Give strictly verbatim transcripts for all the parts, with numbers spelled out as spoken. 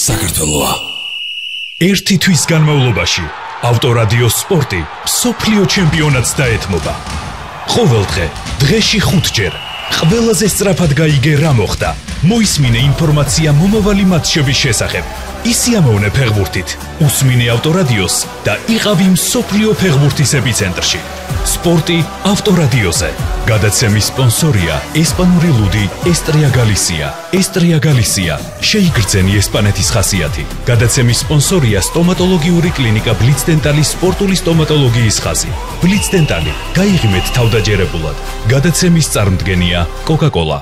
საქართველოა. ერთი თვის განმავლობაში ავტორადიო სპორტი მსოფლიო ჩემპიონატს დაეთმობა. ყოველდღე დღეში ხუთჯერ ყველაზე სწრაფად გაიგე რა მოხდა. მოისმინე ინფორმაცია მომავალი მატჩების შესახებ. ისიამოვნე ფეხბურთით, უსმინე ავტორადიოს და იყავი მსოფლიო ფეხბურთის ეპიცენტრში. სპორტი ავტორადიოზე. გადაცემის სპონსორია ესპანური ლუდი ესტრია გალისია. ესტრია გალისია. შეიგრძენი ესპანეთის ხასიათი. გადაცემის სპონსორია სტომატოლოგიური კლინიკა ბლიცდენტალის სპორტული სტომატოლოგიის ხაზი. ბლიცდენტალი. გაიღიმეთ თავდაჯერებულად. გადაცემის წარმდგენია კოკა-კოლა.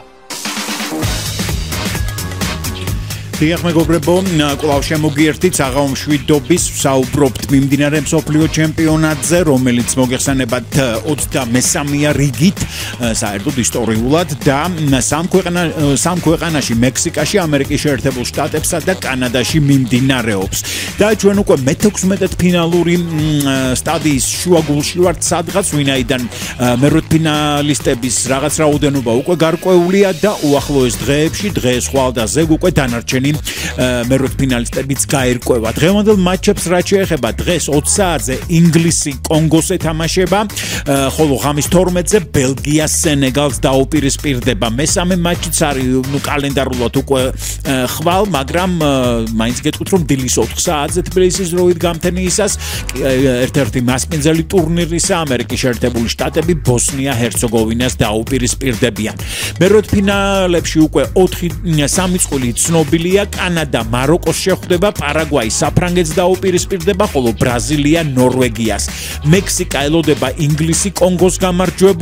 დიახ მეგობრებო, კვლავ შემოგიერთით საღამომშვიდობის საუბრობთ მიმდინარე მსოფლიო ჩემპიონატზე, რომელიც მოგეხსენებათ ოცდამესამეა რიგით, საერთოდ ისტორიულად და სამ ქვეყანა სამ ქვეყანაში, მექსიკაში, ამერიკის შეერთებულ შტატებსა და კანადაში მიმდინარეობს. და ჩვენ უკვე მეთექვსმეტე ფინალური სტადიის შუაგულში ვართ სადღაც, ვინაიდან მერვედფინალისტების რაღაც რაოდენობა უკვე გარკვეულია და უახლოეს დღეებში, დღეს ხვალ და ზეგ უკვე დანარჩენი მერვედფინალისტებიც გაერკვევა. დღევანდელ მატჩებს რაც შეეხება, დღეს ოც საათზე ინგლისი კონგოს ეთამაშება, ხოლო ღამის თორმეტზე ბელგია სენეგალს დაუპირისპირდება. მესამე მატჩიც არის ნუ კალენდარულად უკვე ხვალ, მაგრამ მაინც გეტყვით რომ დილის ოთხ საათზე თბილისის დროით გამთენიისას ერთ-ერთი მასპინძელი ტურნირისა ამერიკის შეერთებული შტატები ბოსნია-ჰერცეგოვინას დაუპირისპირდებიან. მერვედფინალებში უკვე ოთხი სამი წყვილი ცნობილია. კანადა მაროკოს შეხვდება, პარაგვაი საფრანგეთს დაუპირისპირდება, ხოლო ბრაზილია ნორვეგიას. მექსიკა ელოდება ინგლისი კონგოს გამარჯვებულს.